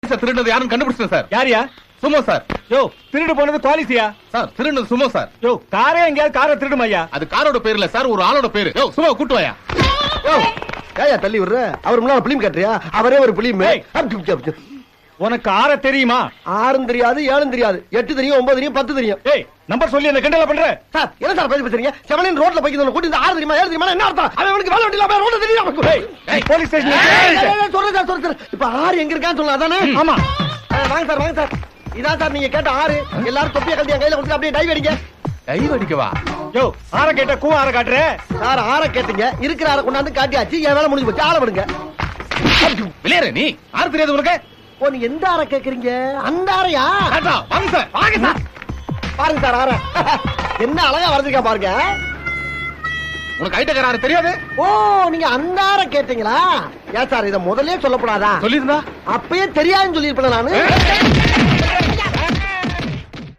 திருடுனது யாரும் கண்டுபிடிச்சேன் சார். யாரியா? Sumo sir. யோ, திருடு போனது குவாலிசியா? Sir திருடுனது Sumo sir. யோ, காரே எங்கேயாவது காரை திருடுமையா? அது காரோட பேர் இல்ல சார், ஒரு ஆளோட பேரு. யோ சுமோ கூட்டு வாயா. யோ ஏயா தள்ளி விடுற? அவர் முன்னால பிலிம் கட்டுறியா? அவரே ஒரு பிலிம். உனக்கு ஆற தெரியுமா? 6 தெரியாது, 7 தெரியாது, 8 தெரியும், 9 தெரியும், 10 தெரியும். ஏய், நம்பர் சொல்லி அந்த கிண்டல பண்ற? சார் என்ன சார் பேசுறீங்க? 7 ரோட்ல போய்க்கிட்டு கூட்டி 6 தெரியுமா 7 தெரியுமா என்ன அர்த்தம்? அவனுக்கு வேலை வெட்டில போய் ரோட்ல தெரியுமா? ஏய், போலீஸ் ஸ்டேஷன். சொல்றேன் சார். இப்ப 6 எங்க இருக்கான்னு சொல்லுங்க. அதானே? ஆமா. வாங்க சார். இதான் சார் நீங்க கேட்ட 6. எல்லாரும் தொப்பியை கழட்டி என் கையில கொடுத்து அப்படியே டைவ் அடிங்க. டைவ் அடிக்கவா? யோ, ஆற கேட்ட கூ ஆற காட்டுற? சார் 6 கேட்டீங்க, இருக்கிற 6 கொண்டாந்து காட்டியாச்சு. என் வேலை முடிஞ்சு போச்சு. ஆள விடுங்க. விளையாடு நீ. ஆறு தெரியாது உனக்கு? ஓ, நீ எந்த 6 கேக்குறீங்க? அந்த 6யா? வாங்க சார். வாங்க சார். பாருங்க சார் 6 என்ன அழகா வரைஞ்சிருக்கா பாருங்க. உனக்கு ஐட்டக்கார ஆறு தெரியாது? ஓ, நீங்க அந்த 6 கேட்டீங்களா? ஏன் சார் இத முதல்லயே சொல்லக்கூடாதா? சொல்லிருந்தா அப்பயே தெரியாதுன்னு சொல்லிருப்பேன் நானு.